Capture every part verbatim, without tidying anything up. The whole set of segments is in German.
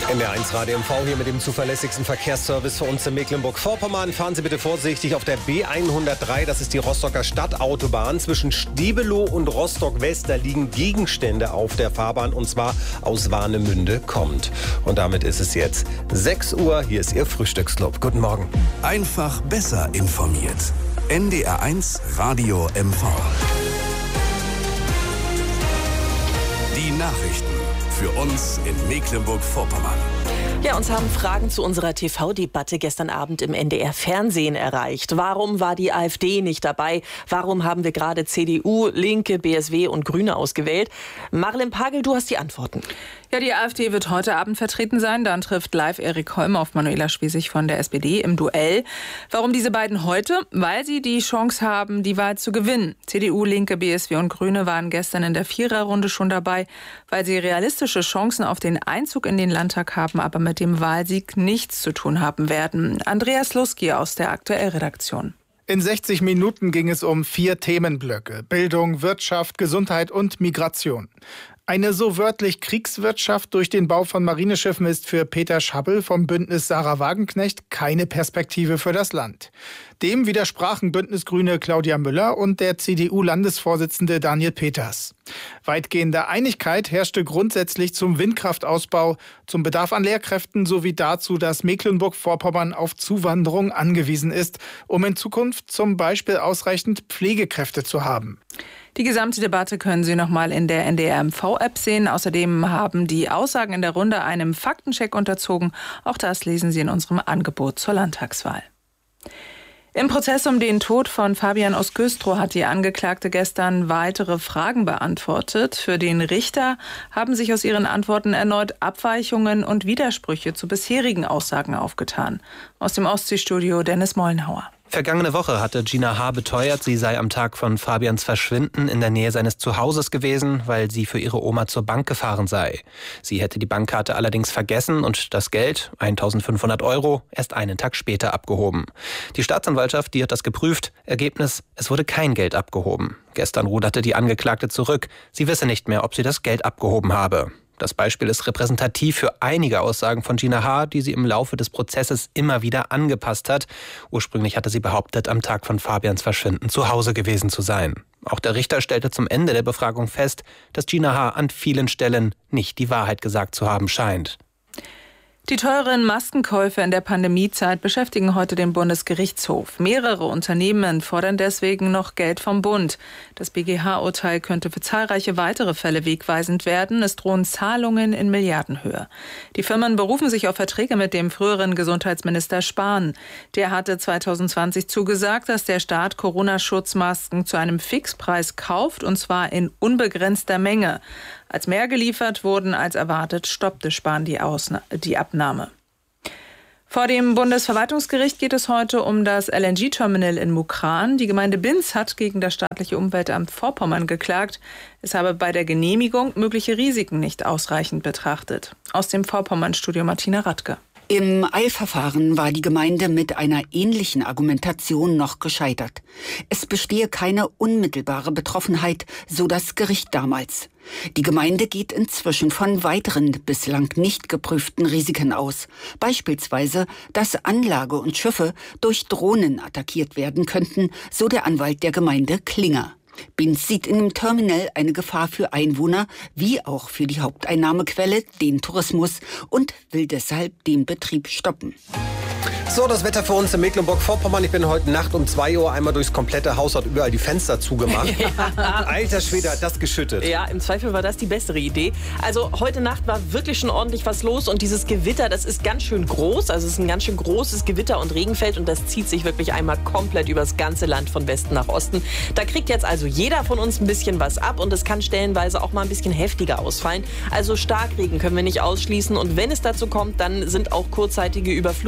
N D R eins Radio M V hier mit dem zuverlässigsten Verkehrsservice für uns in Mecklenburg-Vorpommern. Fahren Sie bitte vorsichtig auf der B hundertdrei, das ist die Rostocker Stadtautobahn. Zwischen Stiebelow und Rostock-West, da liegen Gegenstände auf der Fahrbahn, und zwar aus Warnemünde kommt. Und damit ist es jetzt sechs Uhr, hier ist Ihr Frühstücksclub. Guten Morgen. Einfach besser informiert. N D R eins Radio M V. Die Nachrichten für uns in Mecklenburg-Vorpommern. Ja, uns haben Fragen zu unserer T V-Debatte gestern Abend im N D R-Fernsehen erreicht. Warum war die AfD nicht dabei? Warum haben wir gerade C D U, Linke, B S W und Grüne ausgewählt? Marlene Pagel, du hast die Antworten. Ja, die AfD wird heute Abend vertreten sein. Dann trifft live Erik Holm auf Manuela Schwesig von der S P D im Duell. Warum diese beiden heute? Weil sie die Chance haben, die Wahl zu gewinnen. C D U, Linke, B S W und Grüne waren gestern in der Viererrunde schon dabei, weil sie realistische Chancen auf den Einzug in den Landtag haben, aber mit dem Wahlsieg nichts zu tun haben werden. Andreas Luski aus der Aktuell-Redaktion. In sechzig Minuten ging es um vier Themenblöcke: Bildung, Wirtschaft, Gesundheit und Migration. Eine so wörtlich Kriegswirtschaft durch den Bau von Marineschiffen ist für Peter Schabbel vom Bündnis Sarah Wagenknecht keine Perspektive für das Land. Dem widersprachen Bündnisgrüne Claudia Müller und der C D U-Landesvorsitzende Daniel Peters. Weitgehende Einigkeit herrschte grundsätzlich zum Windkraftausbau, zum Bedarf an Lehrkräften sowie dazu, dass Mecklenburg-Vorpommern auf Zuwanderung angewiesen ist, um in Zukunft zum Beispiel ausreichend Pflegekräfte zu haben. Die gesamte Debatte können Sie noch mal in der N D R M V-App sehen. Außerdem haben die Aussagen in der Runde einem Faktencheck unterzogen. Auch das lesen Sie in unserem Angebot zur Landtagswahl. Im Prozess um den Tod von Fabian aus Güstrow hat die Angeklagte gestern weitere Fragen beantwortet. Für den Richter haben sich aus ihren Antworten erneut Abweichungen und Widersprüche zu bisherigen Aussagen aufgetan. Aus dem Ostseestudio Dennis Mollenhauer. Vergangene Woche hatte Gina H. beteuert, sie sei am Tag von Fabians Verschwinden in der Nähe seines Zuhauses gewesen, weil sie für ihre Oma zur Bank gefahren sei. Sie hätte die Bankkarte allerdings vergessen und das Geld, eintausendfünfhundert Euro, erst einen Tag später abgehoben. Die Staatsanwaltschaft, die hat das geprüft. Ergebnis, es wurde kein Geld abgehoben. Gestern ruderte die Angeklagte zurück. Sie wisse nicht mehr, ob sie das Geld abgehoben habe. Das Beispiel ist repräsentativ für einige Aussagen von Gina H., die sie im Laufe des Prozesses immer wieder angepasst hat. Ursprünglich hatte sie behauptet, am Tag von Fabians Verschwinden zu Hause gewesen zu sein. Auch der Richter stellte zum Ende der Befragung fest, dass Gina H. an vielen Stellen nicht die Wahrheit gesagt zu haben scheint. Die teuren Maskenkäufe in der Pandemiezeit beschäftigen heute den Bundesgerichtshof. Mehrere Unternehmen fordern deswegen noch Geld vom Bund. Das B G H-Urteil könnte für zahlreiche weitere Fälle wegweisend werden. Es drohen Zahlungen in Milliardenhöhe. Die Firmen berufen sich auf Verträge mit dem früheren Gesundheitsminister Spahn. Der hatte zweitausendzwanzig zugesagt, dass der Staat Corona-Schutzmasken zu einem Fixpreis kauft, und zwar in unbegrenzter Menge. Als mehr geliefert wurden als erwartet, stoppte Spahn die, Ausna- die Abnahme. Vor dem Bundesverwaltungsgericht geht es heute um das L N G-Terminal in Mukran. Die Gemeinde Binz hat gegen das staatliche Umweltamt Vorpommern geklagt. Es habe bei der Genehmigung mögliche Risiken nicht ausreichend betrachtet. Aus dem Vorpommern-Studio Martina Radke. Im Eilverfahren war die Gemeinde mit einer ähnlichen Argumentation noch gescheitert. Es bestehe keine unmittelbare Betroffenheit, so das Gericht damals. Die Gemeinde geht inzwischen von weiteren bislang nicht geprüften Risiken aus. Beispielsweise, dass Anlage und Schiffe durch Drohnen attackiert werden könnten, so der Anwalt der Gemeinde Klinger. Binz sieht in dem Terminal eine Gefahr für Einwohner, wie auch für die Haupteinnahmequelle, den Tourismus, und will deshalb den Betrieb stoppen. So, das Wetter für uns in Mecklenburg-Vorpommern. Ich bin heute Nacht um zwei Uhr einmal durchs komplette Haus, hat überall die Fenster zugemacht. Ja. Alter Schwede, hat das geschüttet. Ja, im Zweifel war das die bessere Idee. Also heute Nacht war wirklich schon ordentlich was los und dieses Gewitter, das ist ganz schön groß. Also es ist ein ganz schön großes Gewitter und Regenfeld und das zieht sich wirklich einmal komplett übers ganze Land von Westen nach Osten. Da kriegt jetzt also jeder von uns ein bisschen was ab und es kann stellenweise auch mal ein bisschen heftiger ausfallen. Also Starkregen können wir nicht ausschließen und wenn es dazu kommt, dann sind auch kurzzeitige Überflutungen in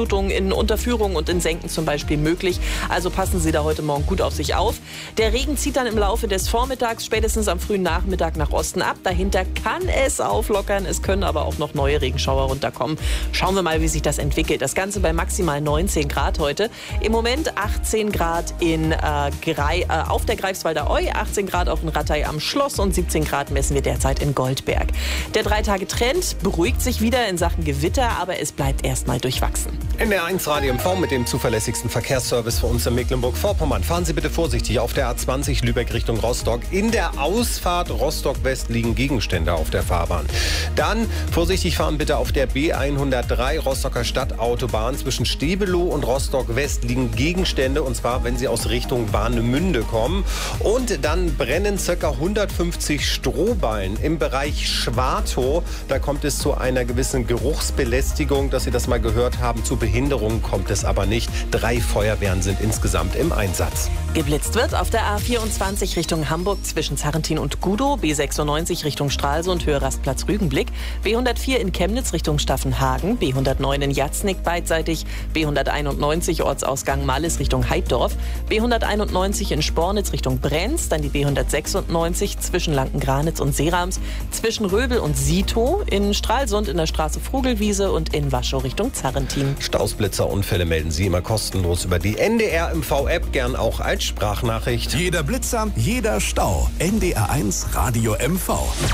in Unterführungen und in Senken zum Beispiel möglich. Also passen Sie da heute Morgen gut auf sich auf. Der Regen zieht dann im Laufe des Vormittags, spätestens am frühen Nachmittag nach Osten ab. Dahinter kann es auflockern. Es können aber auch noch neue Regenschauer runterkommen. Schauen wir mal, wie sich das entwickelt. Das Ganze bei maximal neunzehn Grad heute. Im Moment achtzehn Grad in, äh, Grei, äh, auf der Greifswalder Eu, achtzehn Grad auch in Rattay am Schloss und siebzehn Grad messen wir derzeit in Goldberg. Der Drei-Tage-Trend beruhigt sich wieder in Sachen Gewitter, aber es bleibt erstmal durchwachsen. N D R eins Radio M V mit dem zuverlässigsten Verkehrsservice für uns in Mecklenburg-Vorpommern. Fahren Sie bitte vorsichtig auf der A zwanzig Lübeck Richtung Rostock. In der Ausfahrt Rostock-West liegen Gegenstände auf der Fahrbahn. Dann vorsichtig fahren bitte auf der B hundertdrei Rostocker Stadtautobahn. Zwischen Stebelow und Rostock-West liegen Gegenstände, und zwar, wenn Sie aus Richtung Warnemünde kommen. Und dann brennen ca. hundertfünfzig Strohballen im Bereich Schwartow. Da kommt es zu einer gewissen Geruchsbelästigung, dass Sie das mal gehört haben. Zu Behinderungen kommt es aber nicht. Drei Feuerwehren sind insgesamt im Einsatz. Geblitzt wird auf der A vierundzwanzig Richtung Hamburg zwischen Zarrentin und Gudow, B sechsundneunzig Richtung Stralsund, Höhe Rastplatz Rügenblick, B hundertvier in Chemnitz Richtung Staffenhagen, B hundertneun in Jatznick beidseitig, B hunderteinundneunzig Ortsausgang Mallis Richtung Heiddorf, B hunderteinundneunzig in Spornitz Richtung Brenz, dann die B hundertsechsundneunzig zwischen Lankengranitz und Seerams, zwischen Röbel und Sitow, in Stralsund in der Straße Frugelwiese und in Waschow Richtung Zarrentin. Stausblitzerunfälle melden Sie immer kostenlos über die N D R M V-App, gern auch als Sprachnachricht. Jeder Blitzer, jeder Stau. N D R eins Radio M V.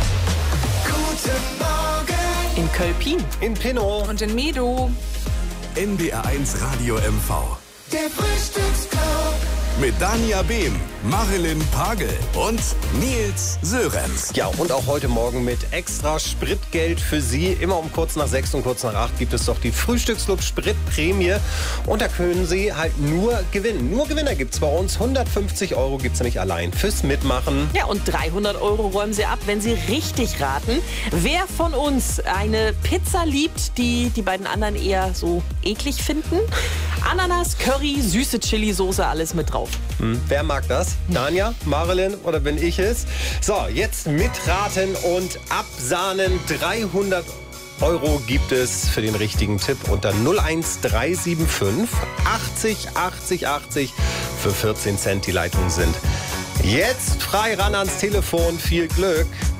Guten Morgen. In Kölpin. In Pinnow. Und in Medow. N D R eins Radio M V. Der Frühstücksclub. Mit Dania Behm, Marilyn Pagel und Nils Sörenz. Ja, und auch heute Morgen mit extra Spritgeld für Sie. Immer um kurz nach sechs und kurz nach acht gibt es doch die Frühstücksclub Spritprämie. Und da können Sie halt nur gewinnen. Nur Gewinner gibt es bei uns. hundertfünfzig Euro gibt es nämlich allein fürs Mitmachen. Ja, und dreihundert Euro räumen Sie ab, wenn Sie richtig raten. Wer von uns eine Pizza liebt, die die beiden anderen eher so eklig finden? Ananas, Curry, süße Chili-Soße, alles mit drauf. Hm. Wer mag das? Dania, Marilyn oder bin ich es? So, jetzt mitraten und absahnen. dreihundert Euro gibt es für den richtigen Tipp unter null eins drei sieben fünf achtzig achtzig achtzig für vierzehn Cent. Die Leitungen sind jetzt frei. Ran ans Telefon. Viel Glück.